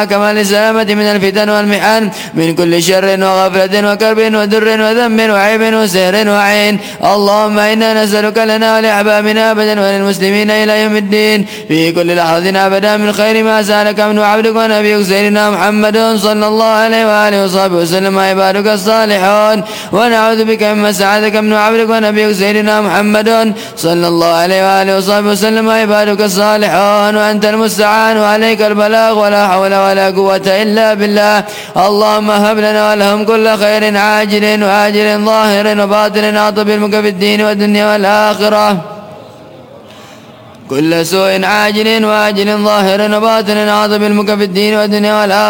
كمال السلامة من الفتن والمحن، من كل شر وغفلة وكرب ودر وذنب وعيب وسهر وعين. اللهم إنا نسألك لنا ولأحبابنا أبدا وللمسلمين إلى يوم الدين في كل لحظة أبدا من خير ما سألك من عبدك ونبيك سيدنا محمد صلى الله عليه وآله وصحبه وسلم عبادك الصالحون. ونعوذ بك مما سعادك من عبدك ونبيك سيدنا محمد صلى الله عليه وآله وصحبه وسلم عبادك الصالحون. وأنت المستعان وعليك البلاغ ولا حول ولا قوة إلا بالله. اللهم هب لنا ولهم كل خير عاجل وآجل ظاهر وباطن عاطف المك في الدين والدنيا والآخرة، كل سوء عاجل وآجل ظاهر وباطن عاطف المك في الدين والدنيا والآخرة.